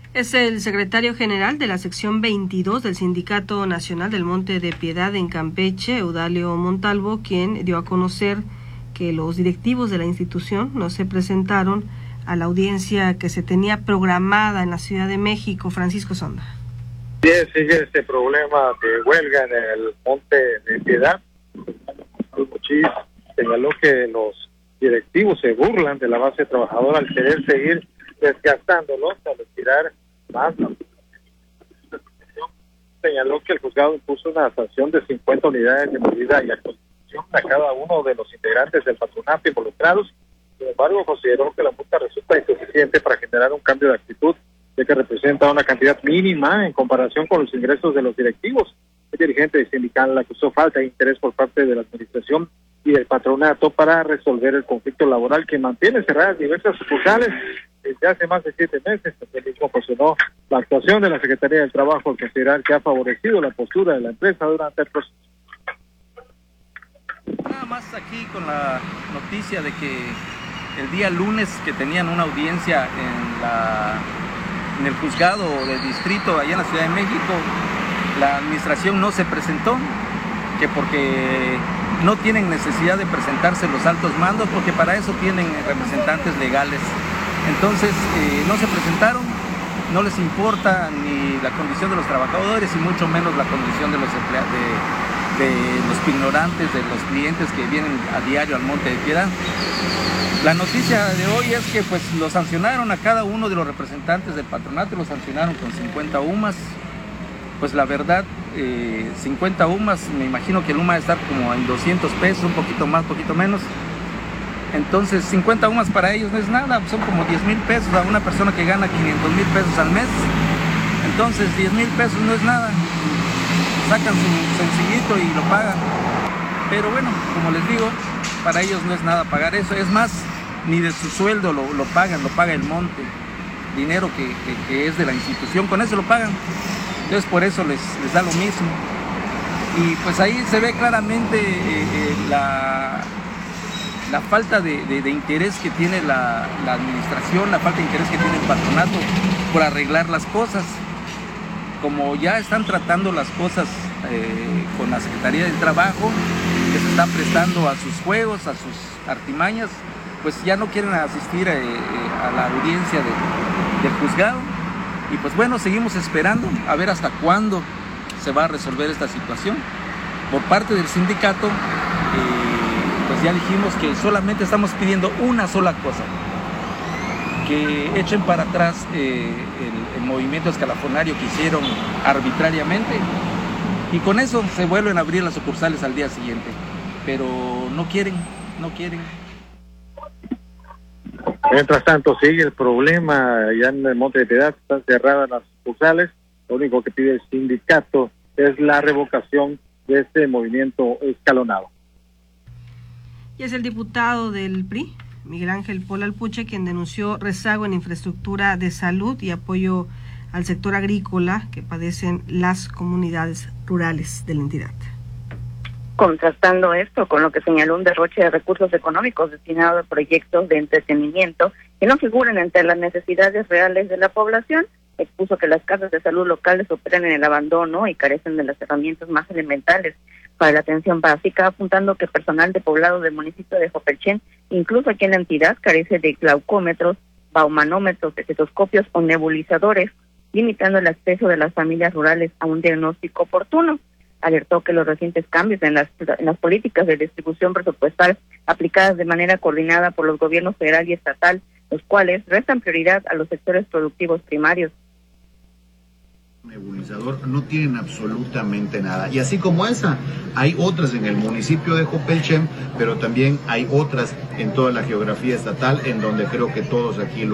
Es el secretario general de la sección 22 del Sindicato Nacional del Monte de Piedad en Campeche, Eudalio Montalvo, quien dio a conocer que los directivos de la institución no se presentaron a la audiencia que se tenía programada en la Ciudad de México. Francisco Sonda. Sí, sigue este problema de huelga en el Monte de Piedad. Muchis señaló que los directivos se burlan de la base trabajadora al querer seguir desgastándolos al estirar más. Señaló que el juzgado impuso una sanción de 50 unidades de medida y actualización a cada uno de los integrantes del patronato involucrados. Sin embargo, consideró que la multa resulta insuficiente para generar un cambio de actitud, ya que representa una cantidad mínima en comparación con los ingresos de los directivos. El dirigente sindical acusó falta de interés por parte de la administración y del patronato para resolver el conflicto laboral que mantiene cerradas diversas sucursales desde hace más de 7 meses. El mismo cuestionó la actuación de la Secretaría del Trabajo al considerar que ha favorecido la postura de la empresa durante el proceso. Nada más aquí con la noticia de que el día lunes que tenían una audiencia en el juzgado del distrito allá en la Ciudad de México, la administración no se presentó, que porque no tienen necesidad de presentarse los altos mandos, porque para eso tienen representantes legales. Entonces no se presentaron, no les importa ni la condición de los trabajadores y mucho menos la condición de los empleados, de los ignorantes, de los clientes que vienen a diario al Monte de Piedad. La noticia de hoy es que pues lo sancionaron a cada uno de los representantes del patronato, lo sancionaron con 50 UMAS. Pues la verdad, 50 UMAS, me imagino que el UMA va a estar como en 200 pesos, un poquito más, poquito menos. Entonces 50 UMAS para ellos no es nada, son como 10,000 pesos a una persona que gana 500,000 pesos al mes. Entonces 10,000 pesos no es nada, sacan su sencillito y lo pagan. Pero bueno, como les digo, para ellos no es nada pagar eso, es más, ni de su sueldo lo pagan, lo paga el monte, dinero que es de la institución, con eso lo pagan. Entonces por eso les da lo mismo. Y pues ahí se ve claramente la falta de interés que tiene la administración, la falta de interés que tiene el patronato por arreglar las cosas. Como ya están tratando las cosas con la Secretaría del Trabajo, que se está prestando a sus juegos, a sus artimañas, pues ya no quieren asistir a la audiencia del juzgado. Y pues bueno, seguimos esperando a ver hasta cuándo se va a resolver esta situación. Por parte del sindicato, pues ya dijimos que solamente estamos pidiendo una sola cosa: que echen para atrás el movimiento escalafonario que hicieron arbitrariamente, y con eso se vuelven a abrir las sucursales al día siguiente. Pero no quieren. Mientras tanto, sigue el problema allá en el Monte de Piedad, están cerradas las sucursales. Lo único que pide el sindicato es la revocación de este movimiento escalonado. Y es el diputado del PRI, Miguel Ángel Pola Alpuche, quien denunció rezago en infraestructura de salud y apoyo al sector agrícola que padecen las comunidades rurales de la entidad. Contrastando esto con lo que señaló un derroche de recursos económicos destinados a proyectos de entretenimiento que no figuran entre las necesidades reales de la población, expuso que las casas de salud locales operan en el abandono y carecen de las herramientas más elementales para la atención básica, apuntando que personal de poblado del municipio de Jopelchen, incluso aquí en la entidad, carece de glaucómetros, baumanómetros, estetoscopios o nebulizadores, limitando el acceso de las familias rurales a un diagnóstico oportuno. Alertó que los recientes cambios en las políticas de distribución presupuestal aplicadas de manera coordinada por los gobiernos federal y estatal, los cuales restan prioridad a los sectores productivos primarios. Nebulizador no tienen absolutamente nada, y así como esa, hay otras en el municipio de Jopelchen, pero también hay otras en toda la geografía estatal, en donde creo que todos aquí lo